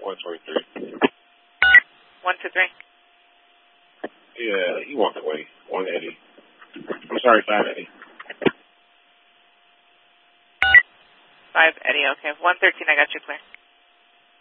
123. 123. Yeah, he walked away. 180. I'm sorry, 580. 580, okay. 113, I got you clear.